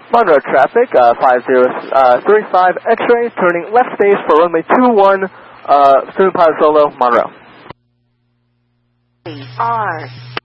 Monroe traffic, 5035 X-ray, turning left stage for runway 21, student pilot solo, Monroe. R